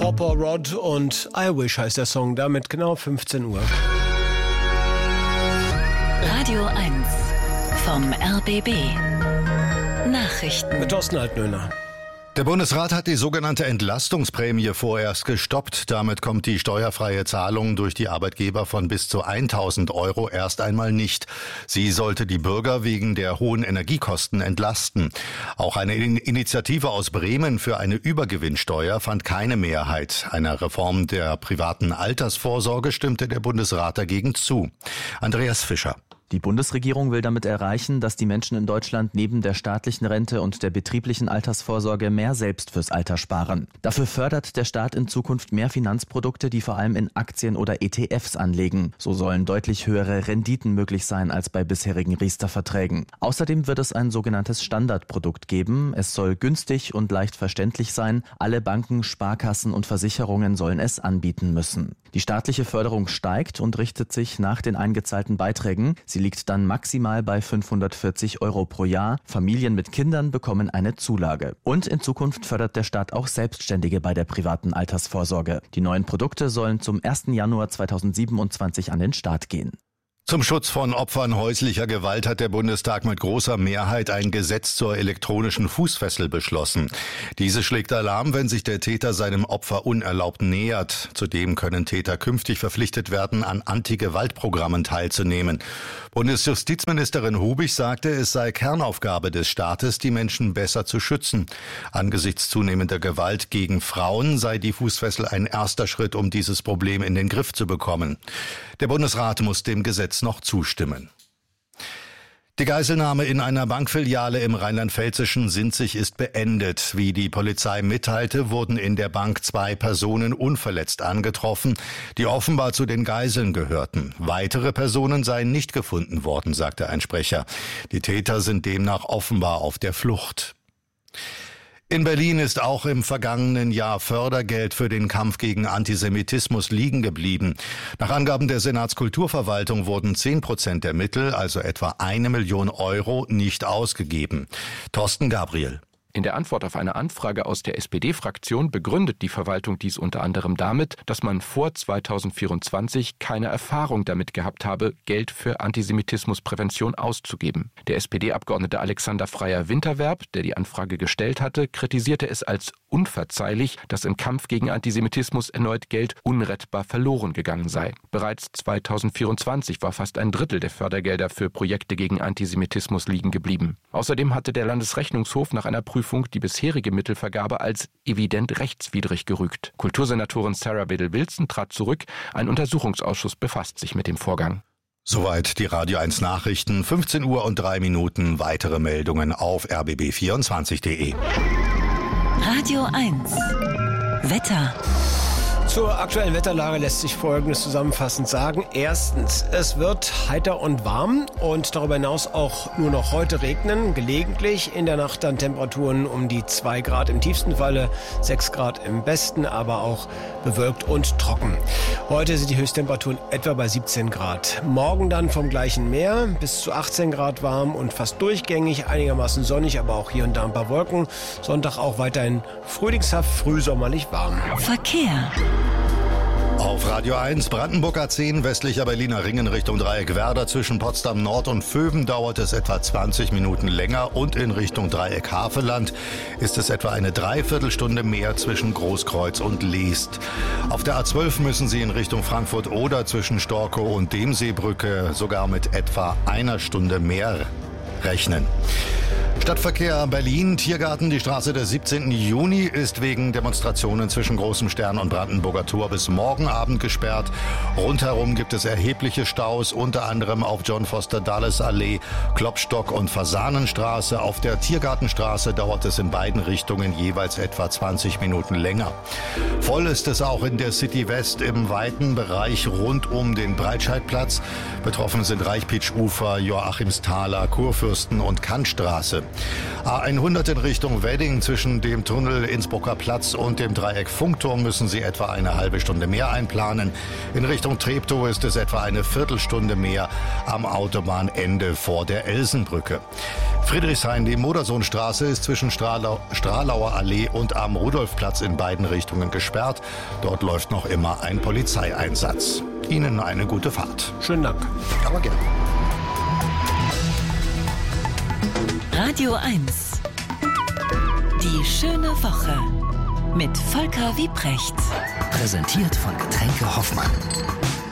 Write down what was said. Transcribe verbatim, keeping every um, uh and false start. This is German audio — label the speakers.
Speaker 1: Hopper Rod und I Wish heißt der Song, damit genau fünfzehn Uhr.
Speaker 2: Radio eins vom R B B. Nachrichten
Speaker 1: mit Thorsten Altnöhner.
Speaker 3: Der Bundesrat hat die sogenannte Entlastungsprämie vorerst gestoppt. Damit kommt die steuerfreie Zahlung durch die Arbeitgeber von bis zu tausend Euro erst einmal nicht. Sie sollte die Bürger wegen der hohen Energiekosten entlasten. Auch eine Initiative aus Bremen für eine Übergewinnsteuer fand keine Mehrheit. Einer Reform der privaten Altersvorsorge stimmte der Bundesrat dagegen zu. Andreas Fischer.
Speaker 4: Die Bundesregierung will damit erreichen, dass die Menschen in Deutschland neben der staatlichen Rente und der betrieblichen Altersvorsorge mehr selbst fürs Alter sparen. Dafür fördert der Staat in Zukunft mehr Finanzprodukte, die vor allem in Aktien oder E T Fs anlegen. So sollen deutlich höhere Renditen möglich sein als bei bisherigen Riester-Verträgen. Außerdem wird es ein sogenanntes Standardprodukt geben. Es soll günstig und leicht verständlich sein. Alle Banken, Sparkassen und Versicherungen sollen es anbieten müssen. Die staatliche Förderung steigt und richtet sich nach den eingezahlten Beiträgen. Sie liegt dann maximal bei fünfhundertvierzig Euro pro Jahr. Familien mit Kindern bekommen eine Zulage. Und in Zukunft fördert der Staat auch Selbstständige bei der privaten Altersvorsorge. Die neuen Produkte sollen zum ersten Januar zweitausendsiebenundzwanzig an den Start gehen.
Speaker 3: Zum Schutz von Opfern häuslicher Gewalt hat der Bundestag mit großer Mehrheit ein Gesetz zur elektronischen Fußfessel beschlossen. Diese schlägt Alarm, wenn sich der Täter seinem Opfer unerlaubt nähert. Zudem können Täter künftig verpflichtet werden, an Anti-Gewalt-Programmen teilzunehmen. Bundesjustizministerin Hubig sagte, es sei Kernaufgabe des Staates, die Menschen besser zu schützen. Angesichts zunehmender Gewalt gegen Frauen sei die Fußfessel ein erster Schritt, um dieses Problem in den Griff zu bekommen. Der Bundesrat muss dem Gesetz noch zustimmen. Die Geiselnahme in einer Bankfiliale im rheinland-pfälzischen Sinzig ist beendet. Wie die Polizei mitteilte, wurden in der Bank zwei Personen unverletzt angetroffen, die offenbar zu den Geiseln gehörten. Weitere Personen seien nicht gefunden worden, sagte ein Sprecher. Die Täter sind demnach offenbar auf der Flucht. In Berlin ist auch im vergangenen Jahr Fördergeld für den Kampf gegen Antisemitismus liegen geblieben. Nach Angaben der Senatskulturverwaltung wurden zehn Prozent der Mittel, also etwa eine Million Euro, nicht ausgegeben. Thorsten Gabriel.
Speaker 5: In der Antwort auf eine Anfrage aus der S P D-Fraktion begründet die Verwaltung dies unter anderem damit, dass man vor zweitausendvierundzwanzig keine Erfahrung damit gehabt habe, Geld für Antisemitismusprävention auszugeben. Der S P D-Abgeordnete Alexander Freyer-Winterwerb, der die Anfrage gestellt hatte, kritisierte es als unverzeihlich, dass im Kampf gegen Antisemitismus erneut Geld unrettbar verloren gegangen sei. Bereits zweitausendvierundzwanzig war fast ein Drittel der Fördergelder für Projekte gegen Antisemitismus liegen geblieben. Außerdem hatte der Landesrechnungshof nach einer Prüfung die bisherige Mittelvergabe als evident rechtswidrig gerügt. Kultursenatorin Sarah Wedel-Wilson trat zurück. Ein Untersuchungsausschuss befasst sich mit dem Vorgang.
Speaker 3: Soweit die Radio eins Nachrichten. fünfzehn Uhr und drei Minuten. Weitere Meldungen auf r b b vierundzwanzig punkt de.
Speaker 2: Radio eins Wetter.
Speaker 1: Zur aktuellen Wetterlage lässt sich Folgendes zusammenfassend sagen. Erstens, es wird heiter und warm und darüber hinaus auch nur noch heute regnen. Gelegentlich in der Nacht dann Temperaturen um die zwei Grad im tiefsten Falle, sechs Grad im besten, aber auch bewölkt und trocken. Heute sind die Höchsttemperaturen etwa bei siebzehn Grad. Morgen dann vom gleichen Meer bis zu achtzehn Grad warm und fast durchgängig, einigermaßen sonnig, aber auch hier und da ein paar Wolken. Sonntag auch weiterhin frühlingshaft, frühsommerlich warm.
Speaker 2: Verkehr.
Speaker 3: Auf Radio eins, Brandenburg A zehn, westlicher Berliner Ringen Richtung Dreieck Werder zwischen Potsdam Nord und Vöben dauert es etwa zwanzig Minuten länger und in Richtung Dreieck Havelland ist es etwa eine Dreiviertelstunde mehr zwischen Großkreuz und Leest. Auf der A zwölf müssen Sie in Richtung Frankfurt oder zwischen Storkow und Demseebrücke sogar mit etwa einer Stunde mehr rechnen. Stadtverkehr Berlin, Tiergarten, die Straße des siebzehnten Juni ist wegen Demonstrationen zwischen Großem Stern und Brandenburger Tor bis morgen Abend gesperrt. Rundherum gibt es erhebliche Staus, unter anderem auf John Foster Dulles Allee, Klopstock und Fasanenstraße. Auf der Tiergartenstraße dauert es in beiden Richtungen jeweils etwa zwanzig Minuten länger. Voll ist es auch in der City West im weiten Bereich rund um den Breitscheidplatz. Betroffen sind Reichpitsch-Ufer, Joachimsthaler, Kurfürsten und Kantstraße. A hundert in Richtung Wedding zwischen dem Tunnel Innsbrucker Platz und dem Dreieck Funkturm müssen Sie etwa eine halbe Stunde mehr einplanen. In Richtung Treptow ist es etwa eine Viertelstunde mehr am Autobahnende vor der Elsenbrücke. Friedrichshain, die Modersohnstraße ist zwischen Strahlau, Strahlauer Allee und am Rudolfplatz in beiden Richtungen gesperrt. Dort läuft noch immer ein Polizeieinsatz. Ihnen eine gute Fahrt.
Speaker 1: Schönen Dank.
Speaker 3: Aber gerne.
Speaker 2: Radio eins. Die schöne Woche mit Volker Wiebrecht.
Speaker 6: Präsentiert von Getränke Hoffmann.